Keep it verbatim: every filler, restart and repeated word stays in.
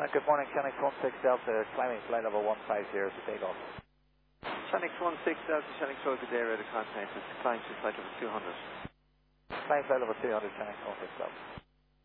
Uh, good morning, Shanix one six Delta, climbing flight level one five zero to take off. Shanix one six Delta, Shanix Road, good day, radar contact, climb to flight level two hundred. Climbing flight level two hundred, Shanix one six Delta.